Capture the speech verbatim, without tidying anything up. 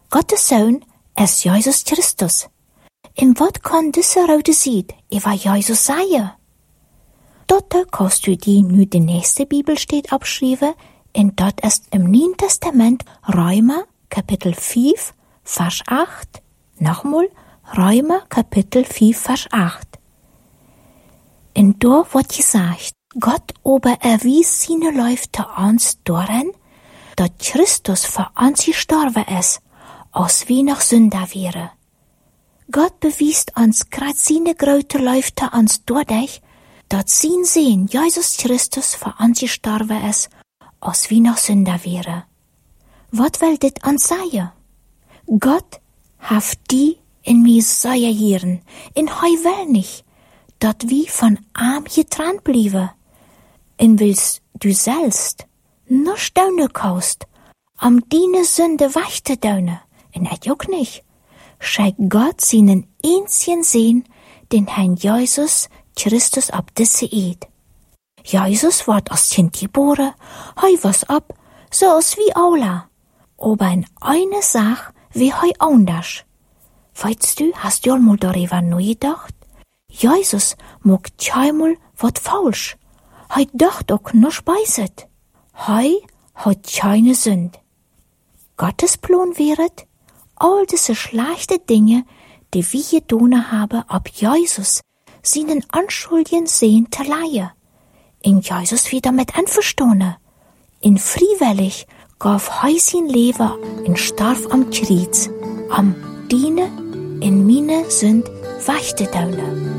Gottes Zoon is Jesus Christus. En wat kan deze rode ziet over Jesus zeggen? Dort kannst du die nu de nächste Bibelstelle abschreiben, en dort ist im Neuen Testament Römer, Kapitel vijf, Vers acht. Nochmal, Römer, Kapitel vijf, Vers acht. En da wird gesagt, Gott aber erwies seine Leute uns darin, dass Christus für uns gestorben ist, als wir noch Sünder wären. Gott bewies uns grad seine große Leute uns dadurch, dass sein Sohn Jesus Christus für uns gestorben ist, als wir noch Sünder wären. Was will dit uns sagen? Gott hat die in mir sehr Jahren, in hei will nicht, dass wir von ihm getrennt bleiben. Und willst du selbst noch staunen kannst, um deine Sünde wegzudauen, und ich auch nicht, schickt Gott seinen einzigen Sohn, den Herrn Jesus Christus ab diese Erde. Jesus wird als Kind geboren, hei was ab, so als wie alle. Aber in einer Sache wie hei anders. Weißt du, hast du einmal darüber nachgedacht? Jesus mag keinmal wat falsch. Hei dacht auch noch speiset. Hei hat keine Sünde. Gottes Plan wäre, all diese schlechte Dinge, die wir hier getan haben, ab Jesus seinen anschuldigen Sehen zu leihen. In Jesus wieder mit einverstanden. In freiwillig gab hei sein Leben und starb am Kreuz, am Diene in meine Sünd wegzudauen.